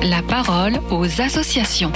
La parole aux associations.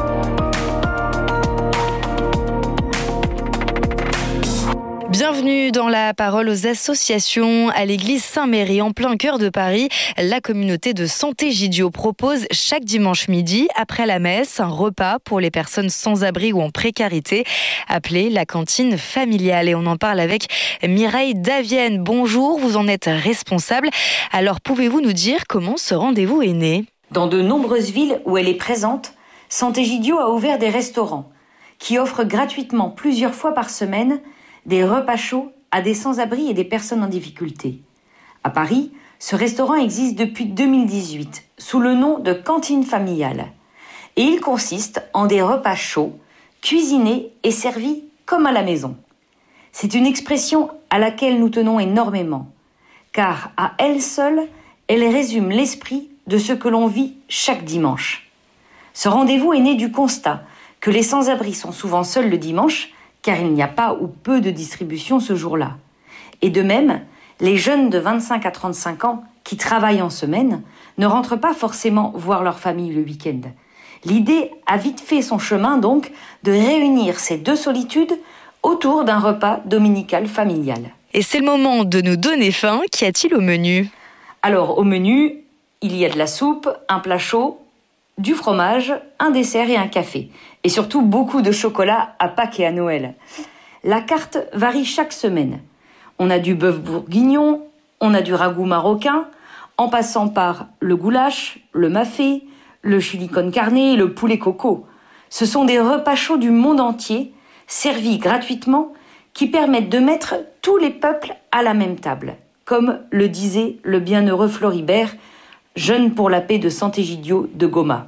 Bienvenue dans la parole aux associations. À l'église Saint-Méry, en plein cœur de Paris, la communauté de Santé Gidio propose chaque dimanche midi, après la messe, un repas pour les personnes sans abri ou en précarité, appelé la cantine familiale. Et on en parle avec Mireille Davienne. Bonjour, vous en êtes responsable. Alors pouvez-vous nous dire comment ce rendez-vous est né ? Dans de nombreuses villes où elle est présente, Santé Gidio a ouvert des restaurants qui offrent gratuitement plusieurs fois par semaine des repas chauds à des sans-abri et des personnes en difficulté. À Paris, ce restaurant existe depuis 2018 sous le nom de cantine familiale. Et il consiste en des repas chauds, cuisinés et servis comme à la maison. C'est une expression à laquelle nous tenons énormément, car à elle seule, elle résume l'esprit de ce que l'on vit chaque dimanche. Ce rendez-vous est né du constat que les sans-abri sont souvent seuls le dimanche, car il n'y a pas ou peu de distribution ce jour-là. Et de même, les jeunes de 25 à 35 ans qui travaillent en semaine ne rentrent pas forcément voir leur famille le week-end. L'idée a vite fait son chemin donc de réunir ces deux solitudes autour d'un repas dominical familial. Et c'est le moment de nous donner faim. Qu'y a-t-il au menu ? Alors au menu, il y a de la soupe, un plat chaud, du fromage, un dessert et un café. Et surtout beaucoup de chocolat à Pâques et à Noël. La carte varie chaque semaine. On a du bœuf bourguignon, on a du ragoût marocain, en passant par le goulash, le mafé, le chili con carne et le poulet coco. Ce sont des repas chauds du monde entier, servis gratuitement, qui permettent de mettre tous les peuples à la même table. Comme le disait le bienheureux Floribert, jeune pour la paix de Santé Gidio de Goma.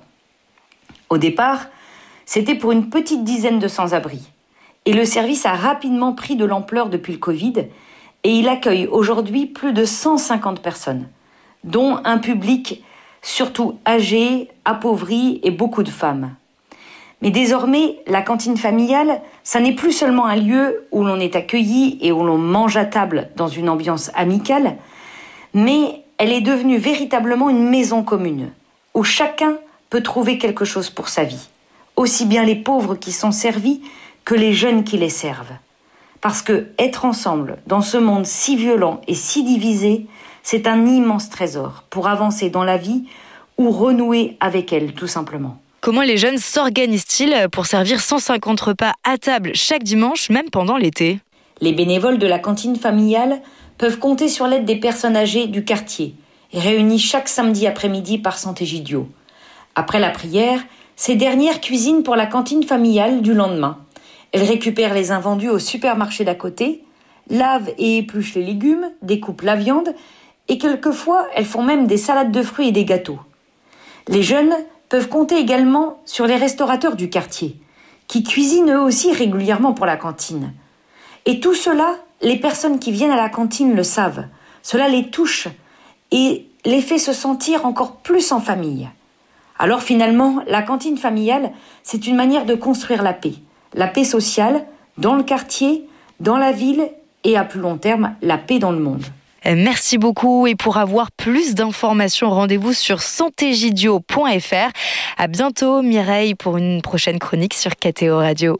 Au départ, c'était pour une petite dizaine de sans-abri. Et le service a rapidement pris de l'ampleur depuis le Covid et il accueille aujourd'hui plus de 150 personnes, dont un public surtout âgé, appauvri et beaucoup de femmes. Mais désormais, la cantine familiale, ça n'est plus seulement un lieu où l'on est accueilli et où l'on mange à table dans une ambiance amicale, mais elle est devenue véritablement une maison commune, où chacun peut trouver quelque chose pour sa vie. Aussi bien les pauvres qui sont servis que les jeunes qui les servent. Parce que être ensemble dans ce monde si violent et si divisé, c'est un immense trésor pour avancer dans la vie ou renouer avec elle tout simplement. Comment les jeunes s'organisent-ils pour servir 150 repas à table chaque dimanche, même pendant l'été ? Les bénévoles de la cantine familiale peuvent compter sur l'aide des personnes âgées du quartier, réunies chaque samedi après-midi par Santé Gidio. Après la prière, ces dernières cuisinent pour la cantine familiale du lendemain. Elles récupèrent les invendus au supermarché d'à côté, lavent et épluchent les légumes, découpent la viande et quelquefois elles font même des salades de fruits et des gâteaux. Les jeunes peuvent compter également sur les restaurateurs du quartier, qui cuisinent eux aussi régulièrement pour la cantine. Et tout cela, les personnes qui viennent à la cantine le savent. Cela les touche et les fait se sentir encore plus en famille. Alors finalement, la cantine familiale, c'est une manière de construire la paix sociale, dans le quartier, dans la ville et à plus long terme, la paix dans le monde. Merci beaucoup et pour avoir plus d'informations, rendez-vous sur santégidio.fr. À bientôt Mireille pour une prochaine chronique sur KTO Radio.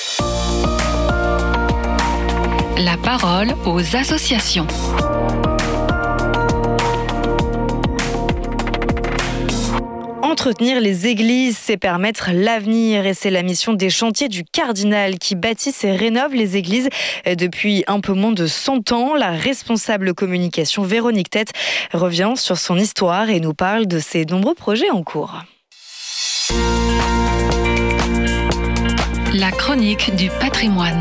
La parole aux associations. Entretenir les églises, c'est permettre l'avenir et c'est la mission des chantiers du Cardinal qui bâtissent et rénovent les églises depuis un peu moins de 100 ans. La responsable communication Véronique Tête revient sur son histoire et nous parle de ses nombreux projets en cours. La chronique du patrimoine.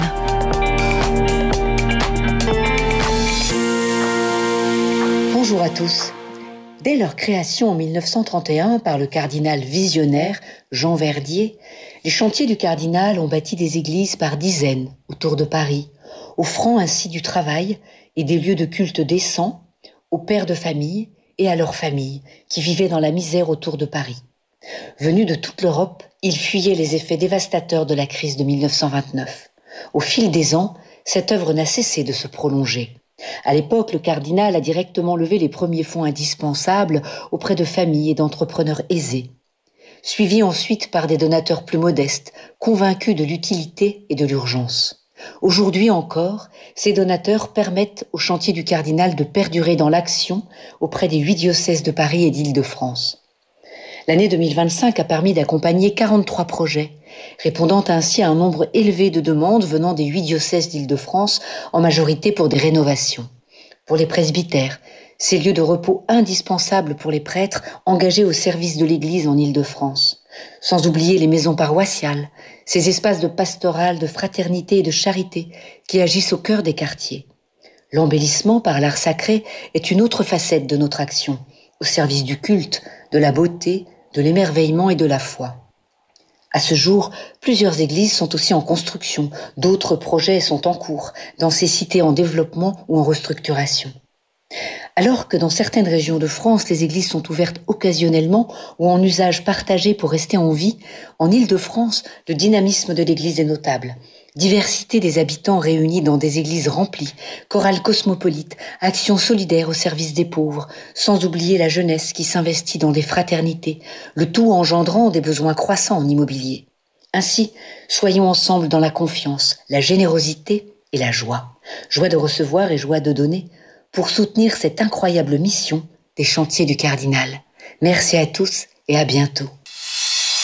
Bonjour à tous. Dès leur création en 1931 par le cardinal visionnaire Jean Verdier, les chantiers du cardinal ont bâti des églises par dizaines autour de Paris, offrant ainsi du travail et des lieux de culte décents aux pères de famille et à leurs familles qui vivaient dans la misère autour de Paris. Venus de toute l'Europe, ils fuyaient les effets dévastateurs de la crise de 1929. Au fil des ans, cette œuvre n'a cessé de se prolonger. À l'époque, le cardinal a directement levé les premiers fonds indispensables auprès de familles et d'entrepreneurs aisés. suivis ensuite par des donateurs plus modestes, convaincus de l'utilité et de l'urgence. Aujourd'hui encore, ces donateurs permettent au chantier du Cardinal de perdurer dans l'action auprès des 8 diocèses de Paris et d'Île-de-France. L'année 2025 a permis d'accompagner 43 projets, répondant ainsi à un nombre élevé de demandes venant des 8 diocèses d'Île-de-France, en majorité pour des rénovations. Pour les presbytères, ces lieux de repos indispensables pour les prêtres engagés au service de l'Église en Île-de-France. Sans oublier les maisons paroissiales, ces espaces de pastoral, de fraternité et de charité qui agissent au cœur des quartiers. L'embellissement par l'art sacré est une autre facette de notre action, au service du culte, de la beauté, de l'émerveillement et de la foi. À ce jour, plusieurs églises sont aussi en construction, d'autres projets sont en cours, dans ces cités en développement ou en restructuration. Alors que dans certaines régions de France, les églises sont ouvertes occasionnellement ou en usage partagé pour rester en vie, en Île-de-France, le dynamisme de l'église est notable. Diversité des habitants réunis dans des églises remplies, chorales cosmopolites, actions solidaires au service des pauvres, sans oublier la jeunesse qui s'investit dans des fraternités, le tout engendrant des besoins croissants en immobilier. Ainsi, soyons ensemble dans la confiance, la générosité et la joie. Joie de recevoir et joie de donner, pour soutenir cette incroyable mission des chantiers du Cardinal. Merci à tous et à bientôt.